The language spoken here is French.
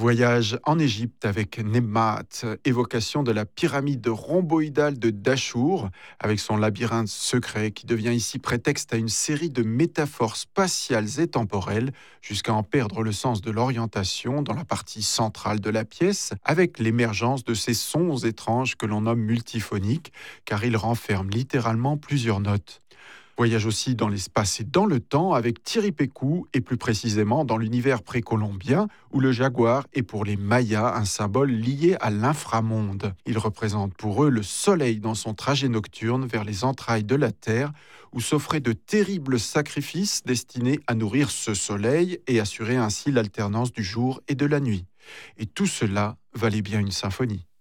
Voyage en Égypte avec Nemmat, évocation de la pyramide rhomboïdale de Dachour, avec son labyrinthe secret qui devient ici prétexte à une série de métaphores spatiales et temporelles, jusqu'à en perdre le sens de l'orientation dans la partie centrale de la pièce, avec l'émergence de ces sons étranges que l'on nomme multiphoniques, car ils renferment littéralement plusieurs notes. Voyage aussi dans l'espace et dans le temps avec Thierry Pécou et plus précisément dans l'univers précolombien où le jaguar est pour les Mayas un symbole lié à l'inframonde. Il représente pour eux le soleil dans son trajet nocturne vers les entrailles de la terre où s'offraient de terribles sacrifices destinés à nourrir ce soleil et assurer ainsi l'alternance du jour et de la nuit. Et tout cela valait bien une symphonie.